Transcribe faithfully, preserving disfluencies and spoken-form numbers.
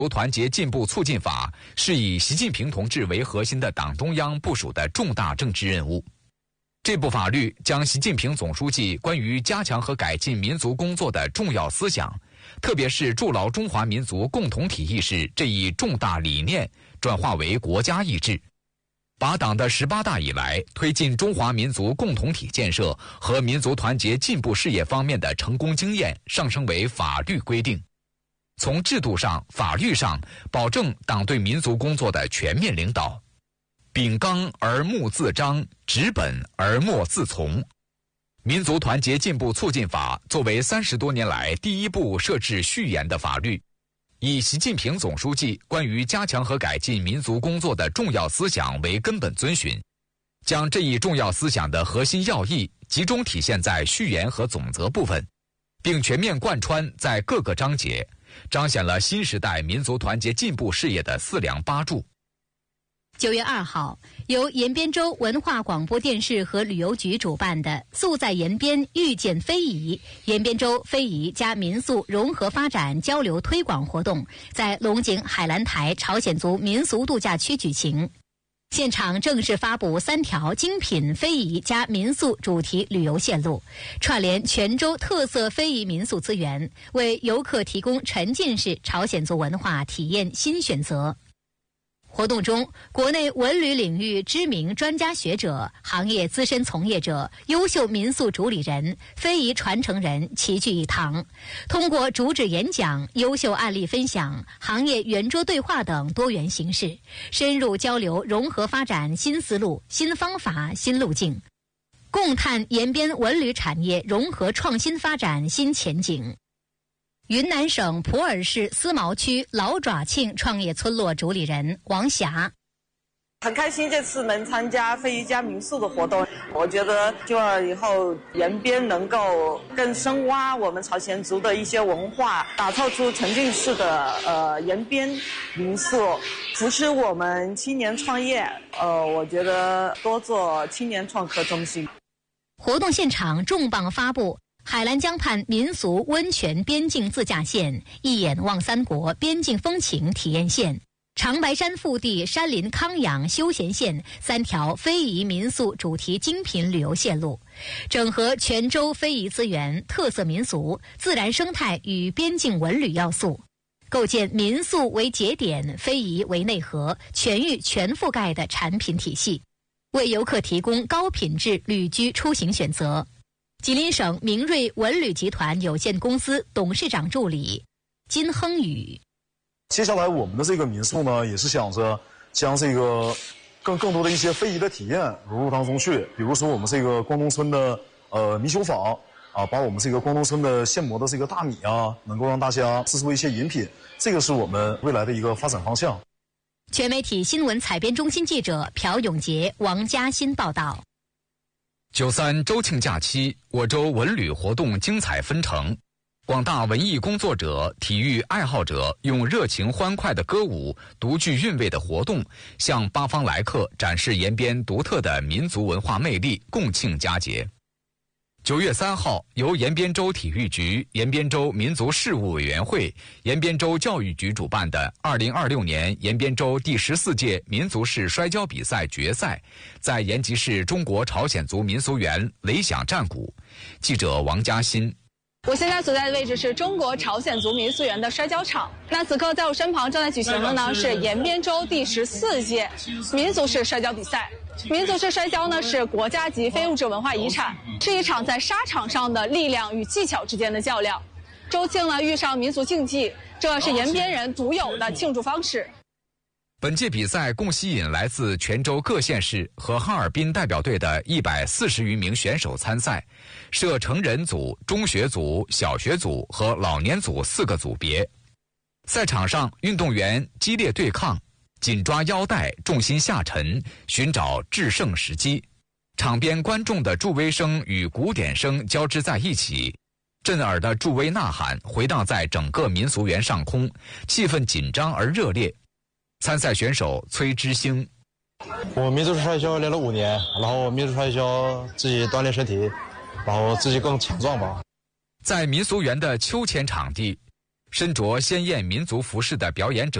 族团结进步促进法是以习近平同志为核心的党中央部署的重大政治任务。这部法律将习近平总书记关于加强和改进民族工作的重要思想，特别是筑牢中华民族共同体意识这一重大理念，转化为国家意志，把党的十八大以来推进中华民族共同体建设和民族团结进步事业方面的成功经验上升为法律规定。从制度上、法律上保证党对民族工作的全面领导，秉纲而目自彰，执本而莫自从。民族团结进步促进法作为三十多年来第一部设置序言的法律，以习近平总书记关于加强和改进民族工作的重要思想为根本遵循，将这一重要思想的核心要义集中体现在序言和总则部分，并全面贯穿在各个章节，彰显了新时代民族团结进步事业的四梁八柱。 九月二号，由延边州文化广播电视和旅游局主办的“素在延边，遇见非遗”延边州非遗加民俗融合发展交流推广活动在龙井海兰台朝鲜族民俗度假区举行。现场正式发布三条精品非遗加民俗主题旅游线路，串联全州特色非遗民俗资源，为游客提供沉浸式朝鲜族文化体验新选择。活动中，国内文旅领域知名专家学者、行业资深从业者、优秀民俗主理人、非遗传承人齐聚一堂，通过主旨演讲、优秀案例分享、行业圆桌对话等多元形式，深入交流融合发展新思路、新方法、新路径，共探延边文旅产业融合创新发展新前景。云南省普洱市思茅区老爪庆创业村落主理人王霞， 很开心这次能参加非遗加民宿的活动，我觉得就以后延边能够更深挖我们朝鲜族的一些文化，打造出沉浸式的呃延边民宿，扶持我们青年创业。呃，我觉得多做青年创客中心。 活动现场重磅发布海兰江畔民俗温泉边境自驾线、一眼望三国边境风情体验线、长白山腹地山林康养休闲线三条非遗民宿主题精品旅游线路，整合全州非遗资源、特色民俗、自然生态与边境文旅要素，构建民宿为节点、非遗为内核、全域全覆盖的产品体系，为游客提供高品质旅居出行选择。吉林省明锐文旅集团有限公司董事长助理金亨宇， 接下来我们的这个民宿呢，也是想着将这个更更多的一些非遗的体验融入当中去，比如说我们这个关东村的呃米酒坊啊，把我们这个关东村的现磨的这个大米啊，能够让大家制作一些饮品，这个是我们未来的一个发展方向。 全媒体新闻采编中心记者朴永杰、王嘉欣报道。 九三周庆假期，我州文旅活动精彩纷呈，广大文艺工作者、体育爱好者用热情欢快的歌舞、独具韵味的活动，向八方来客展示延边独特的民族文化魅力，共庆佳节。九月三号，由延边州体育局、延边州民族事务委员会、延边州教育局主办的二零二六年延边州第十四届民族式摔跤比赛决赛，在延吉市中国朝鲜族民俗园雷响战鼓。记者王嘉欣。 我现在所在的位置是中国朝鲜族民俗园的摔跤场。那此刻在我身旁正在举行的呢是延边州第十四届民族式摔跤比赛。民族式摔跤呢是国家级非物质文化遗产，是一场在沙场上的力量与技巧之间的较量。周庆呢遇上民俗竞技，这是延边人独有的庆祝方式。 本届比赛共吸引来自全州各县市和哈尔滨代表队的一百四十余名选手参赛，设成人组、中学组、小学组和老年组四个组别。赛场上，运动员激烈对抗，紧抓腰带，重心下沉，寻找制胜时机。场边观众的助威声与鼓点声交织在一起，震耳的助威呐喊回荡在整个民俗园上空，气氛紧张而热烈。参赛选手崔之星， 我民族式摔跤练了五年，然后民族摔跤自己锻炼身体，然后自己更强壮吧。 在民俗园的秋千场地， 身着鲜艳民族服饰的表演者